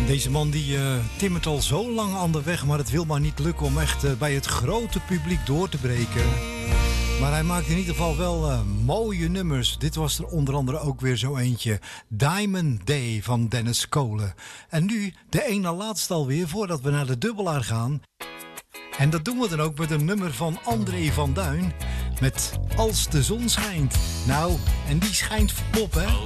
Deze man die timmert al zo lang aan de weg, maar het wil maar niet lukken om echt bij het grote publiek door te breken. Maar hij maakt in ieder geval wel mooie nummers. Dit was er onder andere ook weer zo eentje. Diamond Day van Dennis Kolen. En nu de ene laatste alweer voordat we naar de dubbelaar gaan. En dat doen we dan ook met een nummer van André van Duin. Met Als de zon schijnt. Nou, en die schijnt volop, hè?